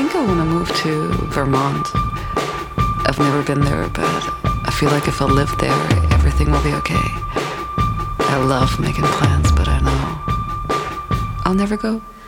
think I want to move to Vermont. I've never been there, but I feel like if I live there, everything will be okay. I love making plans, but I know I'll never go.